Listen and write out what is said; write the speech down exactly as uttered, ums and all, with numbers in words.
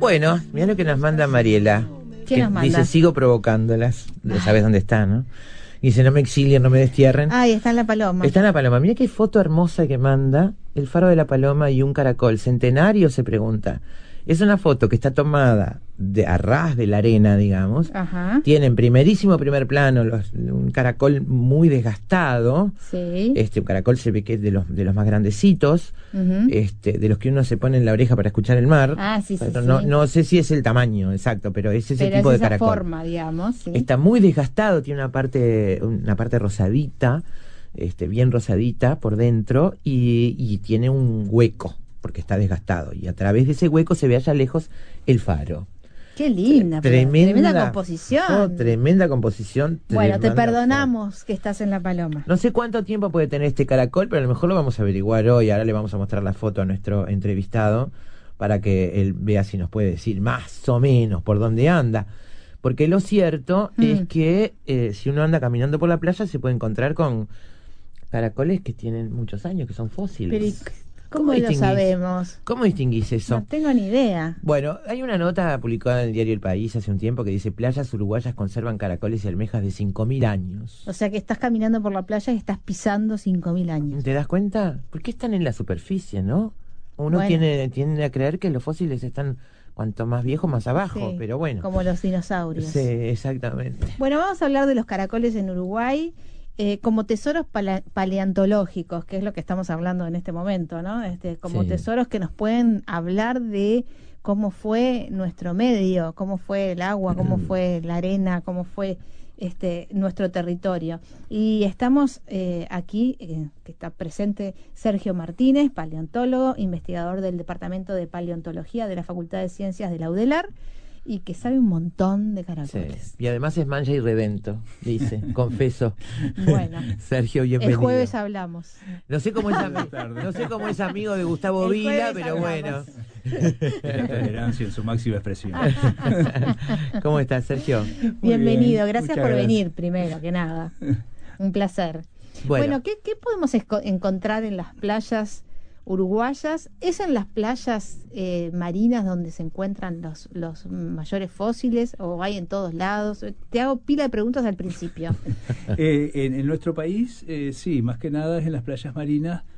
Bueno, mira lo que nos manda Mariela. ¿Qué que nos manda? Dice, sigo provocándolas. Sabes dónde está, ¿no? Dice, no me exilien, no me destierren. Ahí está en la paloma. Está en la paloma. Mira qué foto hermosa que manda. El faro de la paloma y un caracol. ¿Centenario? Se pregunta. Es una foto que está tomada de a ras de la arena, digamos. Ajá. Tiene en primerísimo primer plano los, un caracol muy desgastado. Sí. Este, un caracol se ve que es de los, de los más grandecitos. Uh-huh. Este, de los que uno se pone en la oreja para escuchar el mar. Ah, sí, sí, no, sí. no sé si es el tamaño exacto, pero es ese pero tipo es de esa caracol. forma, digamos. Sí. Está muy desgastado, tiene una parte, una parte rosadita, este, bien rosadita por dentro, y, y tiene un hueco, porque está desgastado. Y a través de ese hueco se ve allá lejos el faro. Qué linda, Tremenda, tremenda composición. Oh, tremenda composición. Bueno, te tremenda perdonamos foto. que estás en la paloma. No sé cuánto tiempo puede tener este caracol, pero a lo mejor lo vamos a averiguar hoy. Ahora le vamos a mostrar la foto a nuestro entrevistado para que él vea si nos puede decir más o menos por dónde anda. Porque lo cierto mm. es que eh, si uno anda caminando por la playa se puede encontrar con caracoles que tienen muchos años, que son fósiles. Pero, ¿Cómo, ¿Cómo lo sabemos? ¿Cómo distinguís eso? No tengo ni idea. Bueno, hay una nota publicada en el diario El País hace un tiempo que dice: playas uruguayas conservan caracoles y almejas de cinco mil años. O sea que estás caminando por la playa y estás pisando cinco mil años. ¿Te das cuenta? ¿Por qué están en la superficie, no? Uno bueno. tiene, tiende a creer que los fósiles están cuanto más viejos más abajo, sí, pero bueno. Como los dinosaurios. Sí, exactamente. Bueno, vamos a hablar de los caracoles en Uruguay. Eh, como tesoros pale- paleontológicos, que es lo que estamos hablando en este momento, ¿no? Este, como sí. tesoros que nos pueden hablar de cómo fue nuestro medio, cómo fue el agua, cómo fue la arena, cómo fue este nuestro territorio. Y estamos eh, aquí, eh, que está presente Sergio Martínez, paleontólogo, investigador del Departamento de Paleontología de la Facultad de Ciencias de la UDELAR, y que sabe un montón de caracoles. Sí. Y además es mancha y redento, dice, confeso. Bueno, Sergio, bienvenido. El jueves hablamos. No sé cómo es, no sé cómo es amigo de Gustavo El Vila, pero hablamos. Bueno. La tolerancia en su máxima expresión. ¿Cómo estás, Sergio? Muy Bienvenido, bien. gracias Muchas por gracias. venir, primero que nada. Un placer. Bueno, bueno ¿qué, ¿qué podemos esco- encontrar en las playas uruguayas? ¿Es en las playas eh, marinas donde se encuentran los, los mayores fósiles o hay en todos lados? Te hago pila de preguntas al principio. eh, en, en nuestro país, eh, sí, más que nada es en las playas marinas